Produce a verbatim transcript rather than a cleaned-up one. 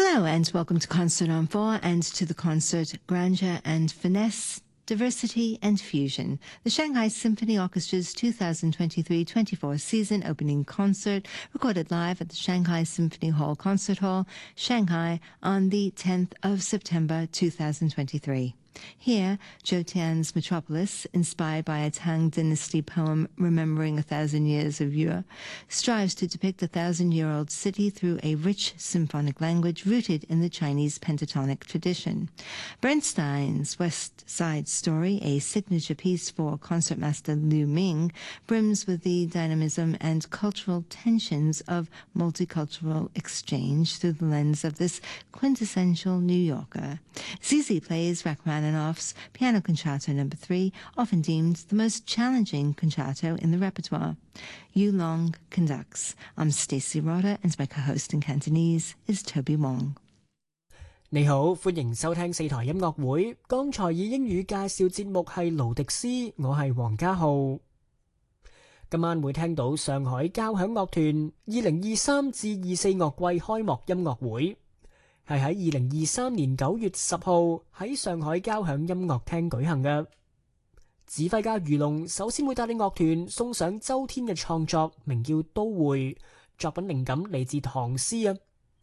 Hello and welcome to Concert on Four and to the concert Grandeur and Finesse, Diversity and Fusion, the Shanghai Symphony Orchestra's two thousand twenty-three twenty-four season opening concert, recorded live at the Shanghai Symphony Hall Concert Hall, Shanghai, on the tenth of September two thousand twenty-three. Here, Zhou Tian's Metropolis, inspired by a Tang Dynasty poem remembering a thousand years of Yue, strives to depict a thousand-year-old city through a rich symphonic language rooted in the Chinese pentatonic tradition. Bernstein's West Side Story, a signature piece for concertmaster Liu Ming, brims with the dynamism and cultural tensions of multicultural exchange through the lens of this quintessential New Yorker. Zizi plays Rachmaninoff's Piano Concerto Number Three, often deemed the most challenging concerto in the repertoire. Yu Long conducts. I'm Stacey Rotter, and my co-host in Cantonese is Toby Wong. 你好，歡迎收聽四台音樂會。剛才以英語介紹節目係勞迪斯，我係黃家浩。今晚會聽到上海交響樂團二零二三至二四樂季開幕音樂會，係喺二零二三年九月十號喺上海交響音樂廳舉行嘅。指揮家余龍首先會帶領樂團送上周天嘅創作，名叫《都會》，作品靈感嚟自唐詩啊。